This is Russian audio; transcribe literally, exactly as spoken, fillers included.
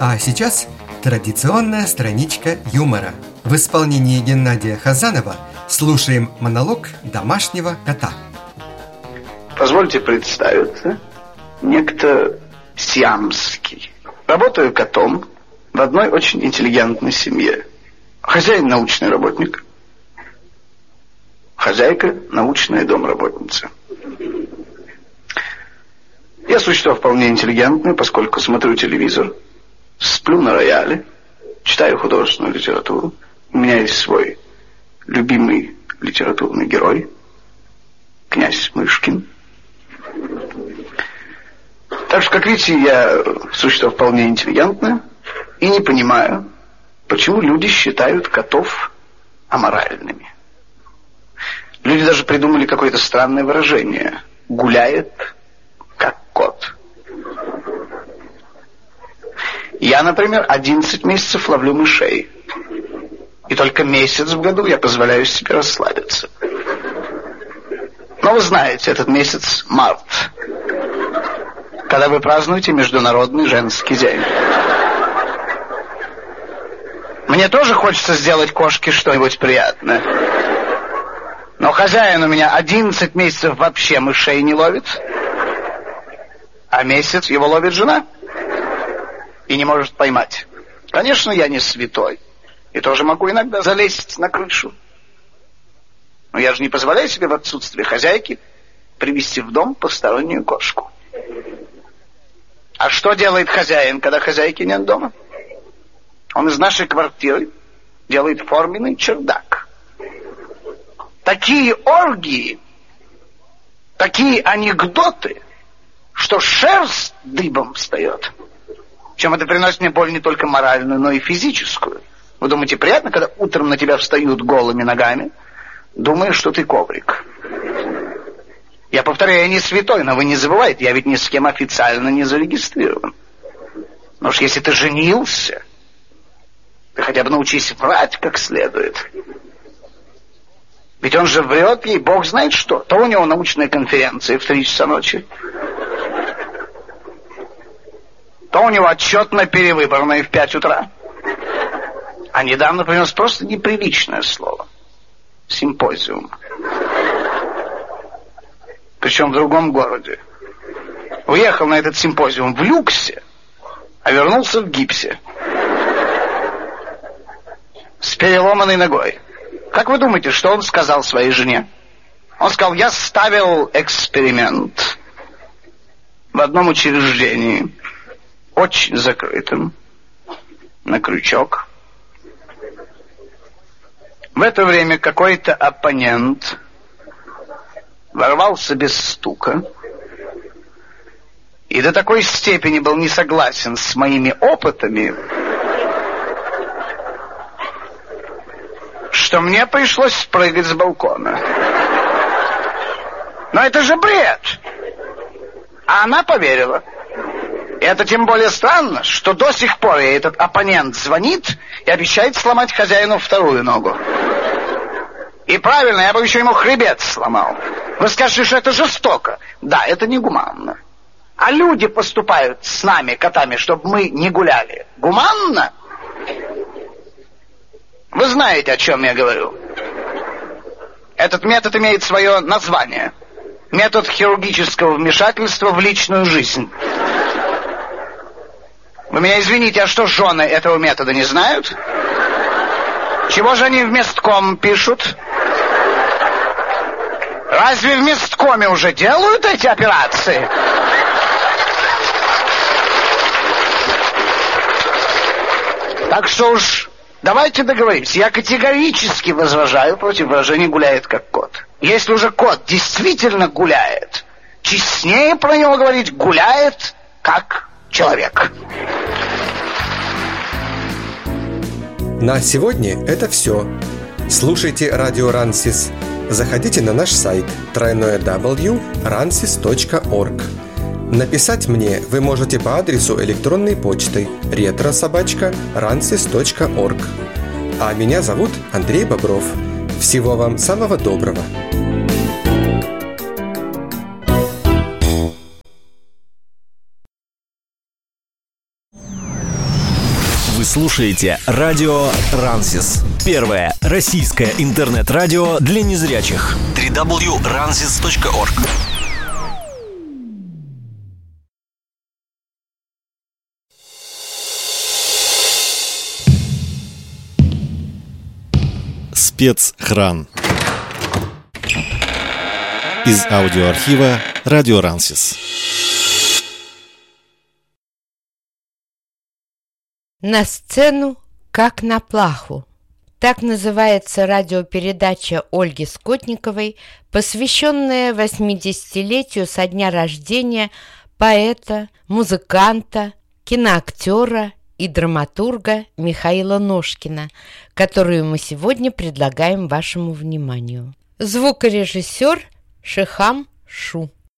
А сейчас традиционная страничка юмора. В исполнении Геннадия Хазанова слушаем монолог домашнего кота. Позвольте представиться. Некто Сиамский. Работаю котом в одной очень интеллигентной семье. Хозяин научный работник. Хозяйка научная домработница. Я существо вполне интеллигентное, поскольку смотрю телевизор, сплю на рояле, читаю художественную литературу. У меня есть свой любимый литературный герой, князь Мышкин. Так что, как видите, я существо вполне интеллигентное и не понимаю, почему люди считают котов аморальными. Люди даже придумали какое-то странное выражение: гуляет как кот. Я, например, одиннадцать месяцев ловлю мышей. И только месяц в году я позволяю себе расслабиться. Но вы знаете, этот месяц март, когда вы празднуете Международный женский день. Мне тоже хочется сделать кошке что-нибудь приятное. Но хозяин у меня одиннадцать месяцев вообще мышей не ловит, а месяц его ловит жена и не может поймать. Конечно, я не святой и тоже могу иногда залезть на крышу. Но я же не позволяю себе в отсутствие хозяйки привести в дом постороннюю кошку. А что делает хозяин, когда хозяйки нет дома? Он из нашей квартиры делает форменный чердак. Такие оргии, такие анекдоты, что шерсть дыбом встает. Причем это приносит мне боль не только моральную, но и физическую. Вы думаете, приятно, когда утром на тебя встают голыми ногами, думая, что ты коврик? Я повторяю, я не святой, но вы не забывайте, я ведь ни с кем официально не зарегистрирован. Но уж если ты женился, ты хотя бы научись врать как следует. Ведь он же врет ей, бог знает что. То у него научная конференция в три часа ночи, то у него отчет на перевыборной в пять утра. А недавно принес просто неприличное слово. Симпозиум. Причем в другом городе. Уехал на этот симпозиум в люксе, а вернулся в гипсе. С переломанной ногой. Как вы думаете, что он сказал своей жене? Он сказал: я ставил эксперимент в одном учреждении, очень закрытым, на крючок. В это время какой-то оппонент ворвался без стука и до такой степени был не согласен с моими опытами, что мне пришлось спрыгать с балкона. Но это же бред! А она поверила. И это тем более странно, что до сих пор ей этот оппонент звонит и обещает сломать хозяину вторую ногу. И правильно, я бы еще ему хребет сломал. Вы скажете, что это жестоко. Да, это негуманно. А люди поступают с нами, котами, чтобы мы не гуляли. Гуманно? Вы знаете, о чем я говорю. Этот метод имеет свое название. Метод хирургического вмешательства в личную жизнь. Вы меня извините, а что, жены этого метода не знают? Чего же они в местком пишут? Разве в месткоме уже делают эти операции? Так что уж давайте договоримся. Я категорически возражаю против выражения «гуляет как кот». Если уже кот действительно гуляет, честнее про него говорить «гуляет как человек». На сегодня это все. Слушайте радио Рансис. Заходите на наш сайт дабл ю дабл ю дабл ю точка рансис точка орг. Написать мне вы можете по адресу электронной почты ретро собака рансис точка орг. А меня зовут Андрей Бобров. Всего вам самого доброго. Вы слушаете радио Рансис. Первое российское интернет-радио для незрячих. дабл ю дабл ю дабл ю точка рансис точка орг. Спецхран. Из аудиоархива радио Рансис. На сцену, как на плаху. Так называется радиопередача Ольги Скотниковой, посвященная восьмидесятилетию со дня рождения поэта, музыканта, киноактера и драматурга Михаила Ножкина, которую мы сегодня предлагаем вашему вниманию. Звукорежиссер Шихам Шу.